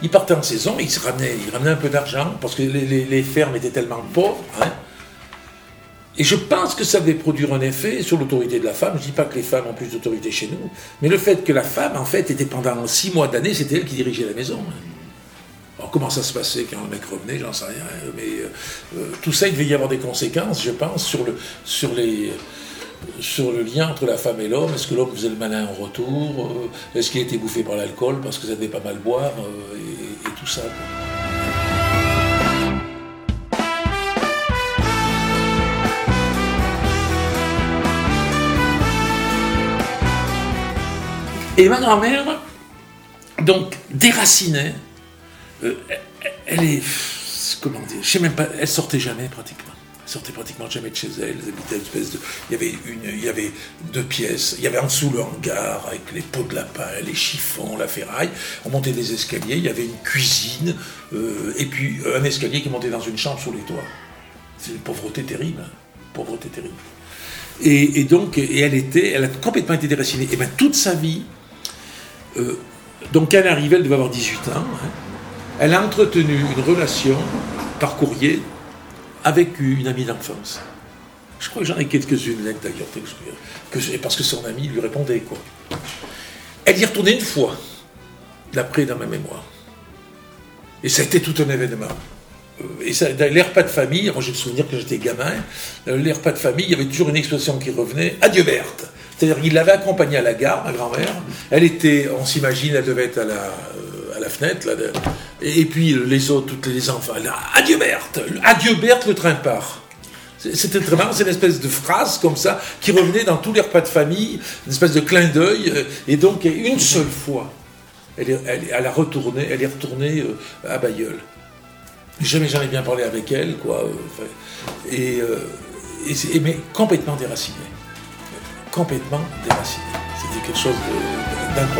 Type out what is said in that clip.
il partait en saison, il ramenait un peu d'argent, parce que les fermes étaient tellement pauvres. Hein. Et je pense que ça devait produire un effet sur l'autorité de la femme. Je ne dis pas que les femmes ont plus d'autorité chez nous, mais le fait que la femme, en fait, était pendant 6 mois d'année, c'était elle qui dirigeait la maison. Alors comment ça se passait quand le mec revenait, j'en sais rien. Mais tout ça, il devait y avoir des conséquences, je pense, sur le lien entre la femme et l'homme. Est-ce que l'homme faisait le malin en retour? Est-ce qu'il était bouffé par l'alcool parce que ça devait pas mal boire et tout ça. Et ma grand-mère, donc, déracinée, elle est, comment dire, je sais même pas, elle sortait jamais pratiquement. Elle sortait pratiquement jamais de chez elle. Elle habitait une espèce de, il y avait 2 pièces. Il y avait en dessous le hangar avec les pots de lapin, les chiffons, la ferraille. On montait des escaliers. Il y avait une cuisine et puis un escalier qui montait dans une chambre sous les toits. C'est une pauvreté terrible, hein, pauvreté terrible. Et donc, elle a complètement été déracinée. Et bien toute sa vie. Donc, quand elle arrivait, elle devait avoir 18 ans. Hein. Elle a entretenu une relation par courrier avec une amie d'enfance. Je crois que j'en ai quelques-unes là, d'ailleurs, parce que son amie lui répondait, quoi. Elle y retournait une fois, d'après dans ma mémoire. Et ça a été tout un événement. Et ça, dans les repas de famille, moi j'ai le souvenir que j'étais gamin, les repas de famille, il y avait toujours une expression qui revenait, « Adieu Berthe ». C'est-à-dire qu'il l'avait accompagnée à la gare, ma grand-mère. Elle était, on s'imagine, elle devait être à la fenêtre. Là, et puis les autres, tous les enfants, là, adieu Berthe, le train part. C'était très marrant, c'est une espèce de phrase comme ça, qui revenait dans tous les repas de famille, une espèce de clin d'œil. Et donc, une seule fois, elle est retournée à Bailleul. Jamais j'en ai bien parlé avec elle, quoi. Mais complètement déracinée. Complètement déracinée. C'était quelque chose d'incroyable.